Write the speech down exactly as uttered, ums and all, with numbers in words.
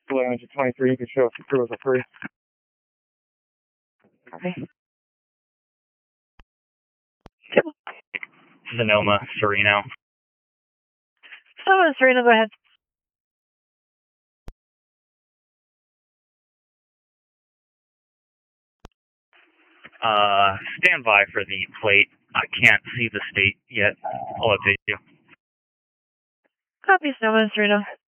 Delay engine twenty-three, you can show us the crew as a three. Okay. Sonoma, Sereno. Sonoma, Sereno, go ahead. Uh, stand by for the plate. I can't see the state yet. I'll update you. Copy, Sonoma, Sereno.